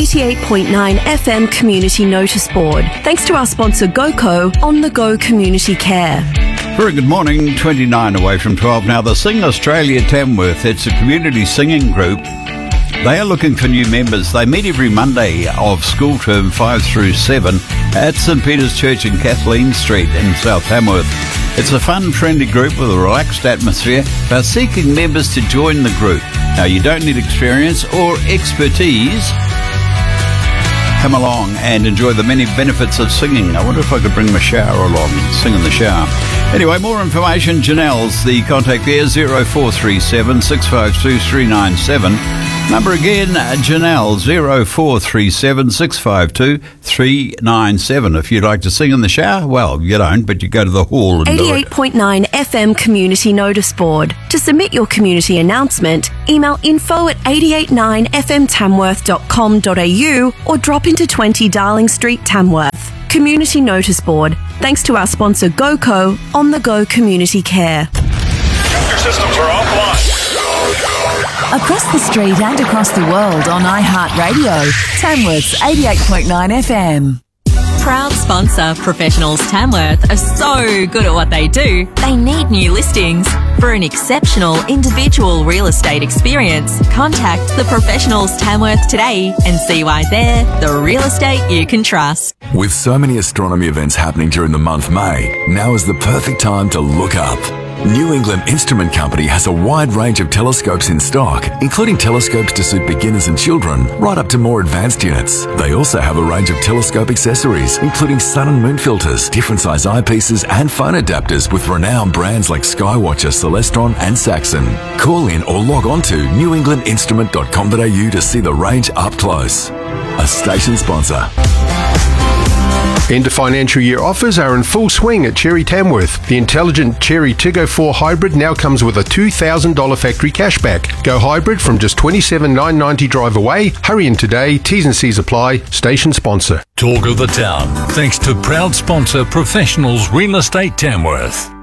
88.9 FM Community Notice Board. Thanks to our sponsor GoCo, On The Go Community Care. Very good morning, 29 away from 12 now. The Sing Australia Tamworth, it's a community singing group. They are looking for new members. They meet every Monday of school term 5 through 7 at St Peter's Church in Kathleen Street in South Tamworth. It's a fun, friendly group with a relaxed atmosphere. They're seeking members to join the group. Now, you don't need experience or expertise. Come along and enjoy the many benefits of singing. I wonder if I could bring my shower along and sing in the shower. Anyway, more information, Janelle's the contact there, 0437 652 397. Number again, Janelle, 0437 652 397. If you'd like to sing in the shower, well, you don't, but you go to the hall and do it. 88.9 FM Community Notice Board. To submit your community announcement, email info@889fmtamworth.com.au or drop into 20 Darling Street, Tamworth. Community Notice Board. Thanks to our sponsor GoCo, On The Go Community Care. Your systems are offline. Across the street and across the world on iHeartRadio. Tamworth's 88.9 FM. Proud sponsor Professionals Tamworth are so good at what they do, they need new listings. For an exceptional individual real estate experience, contact the Professionals Tamworth today and see why they're the real estate you can trust. With so many astronomy events happening during the month May, now is the perfect time to look up. New England Instrument Company has a wide range of telescopes in stock, including telescopes to suit beginners and children, right up to more advanced units. They also have a range of telescope accessories, including sun and moon filters, different size eyepieces and phone adapters with renowned brands like Skywatcher, Celestron and Saxon. Call in or log on to newenglandinstrument.com.au to see the range up close. A station sponsor. End of financial year offers are in full swing at Cherry Tamworth. The intelligent Cherry Tiggo 4 Hybrid now comes with a $2,000 factory cashback. Go hybrid from just $27,990 drive away. Hurry in today. T's and C's apply. Station sponsor. Talk of the town, thanks to proud sponsor Professionals Real Estate Tamworth.